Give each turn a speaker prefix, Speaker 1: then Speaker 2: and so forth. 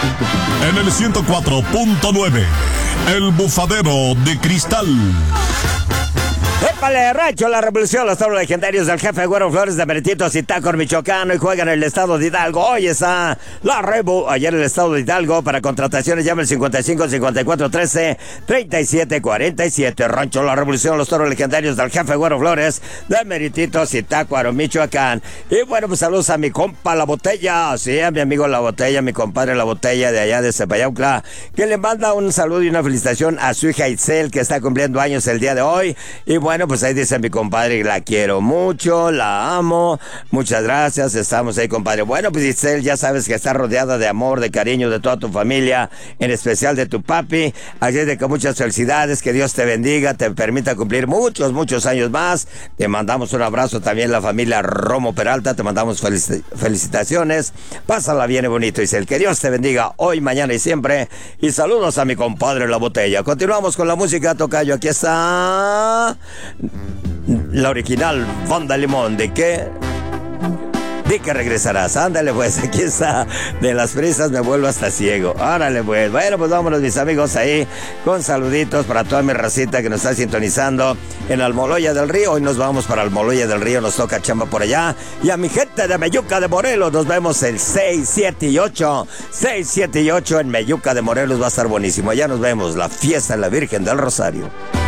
Speaker 1: En el 104.9, El Bufadero de Cristal.
Speaker 2: ¡Épale, Rancho La Revolución! Los toros legendarios del jefe Güero Flores de Meritito, Zitácuaro, Michoacán. Hoy juegan en el estado de Hidalgo. Hoy está la Rebu allá en el estado de Hidalgo. Para contrataciones llama el 55 54 13 37 47. Rancho La Revolución, los toros legendarios del jefe Güero Flores de Meritito, Zitácuaro, Michoacán. Y bueno, pues saludos a mi compa La Botella. Sí, a mi amigo La Botella, mi compadre La Botella de allá de Cepayaucla, que le manda un saludo y una felicitación a su hija Itzel, que está cumpliendo años el día de hoy. Y bueno, pues ahí dice mi compadre, la quiero mucho, la amo, muchas gracias, estamos ahí, compadre. Bueno, pues Itzel, ya sabes que está rodeada de amor, de cariño de toda tu familia, en especial de tu papi. Así es de que muchas felicidades, que Dios te bendiga, te permita cumplir muchos años más. Te mandamos un abrazo también la familia Romo Peralta, te mandamos felicitaciones. Pásala bien y bonito, Itzel, que Dios te bendiga hoy, mañana y siempre. Y saludos a mi compadre La Botella. Continuamos con la música, tocayo, aquí está la original Banda Limón. ¿De qué? De que regresarás. Ándale pues, aquí está. De las prisas me vuelvo hasta ciego. Árale pues. Bueno, pues vámonos mis amigos ahí con saluditos para toda mi racita que nos está sintonizando en Almoloya del Río. Hoy nos vamos para Almoloya del Río, nos toca chamba por allá. Y a mi gente de Meyuca de Morelos, nos vemos el 6, 7 y 8. 6, 7 y 8 en Meyuca de Morelos, va a estar buenísimo. Allá nos vemos, la fiesta de la Virgen del Rosario.